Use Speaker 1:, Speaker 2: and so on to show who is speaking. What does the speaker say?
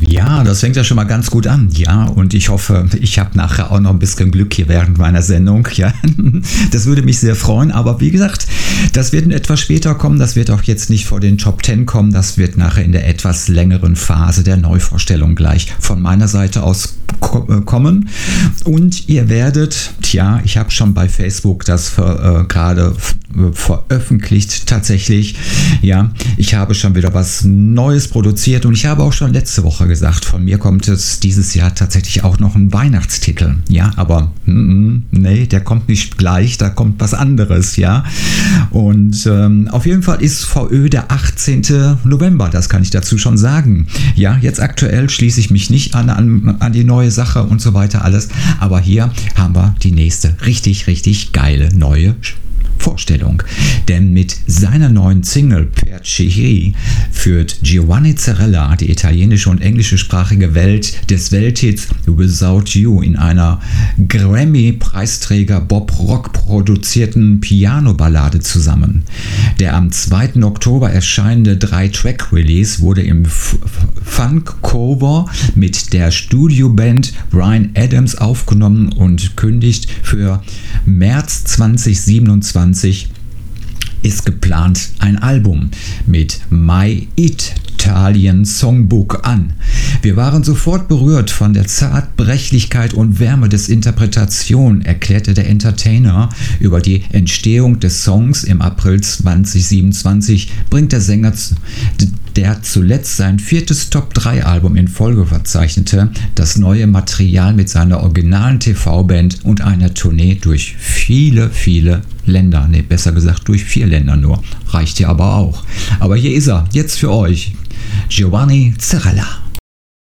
Speaker 1: Ja, das fängt ja schon mal ganz gut an, ja. Und ich hoffe, ich habe nachher auch noch ein bisschen Glück hier während meiner Sendung, ja. Das würde mich sehr freuen. Aber wie gesagt, das wird etwas später kommen. Das wird auch jetzt nicht vor den Top 10 kommen. Das wird nachher in der etwas längeren Phase der Neuvorstellung gleich von meiner Seite aus kommen. Und ihr werdet, tja, ich habe schon bei Facebook das gerade veröffentlicht tatsächlich. Ja, ich habe schon wieder was Neues produziert und ich habe auch schon letzte Woche gesagt, von mir kommt es dieses Jahr tatsächlich auch noch ein Weihnachtstitel. Ja, aber nee, der kommt nicht gleich, da kommt was anderes, ja. Und auf jeden Fall ist VÖ der 18. November, das kann ich dazu schon sagen. Ja, jetzt aktuell schließe ich mich nicht an die neue Sache und so weiter alles, aber hier haben wir die nächste richtig geile neue Vorstellung. Denn mit seiner neuen Single Per Chiri führt Giovanni Zarella die italienische und englischsprachige Welt des Welthits Without You in einer Grammy-Preisträger Bob Rock produzierten Piano-Ballade zusammen. Der am 2. Oktober erscheinende 3-Track-Release wurde im Funk-Cover mit der Studioband Bryan Adams aufgenommen und kündigt für März 2027 ist geplant ein Album mit My Italian Songbook an. Wir waren sofort berührt von der Zartbrechlichkeit und Wärme des Interpretation, erklärte der Entertainer. Über die Entstehung des Songs im April 2027 bringt der Sänger, der zuletzt sein 4. Top-3-Album in Folge verzeichnete, das neue Material mit seiner originalen TV-Band und einer Tournee durch viele Länder. Ne, besser gesagt durch 4 Länder nur. Reicht ja aber auch. Aber hier ist er, jetzt für euch. Giovanni Zarella.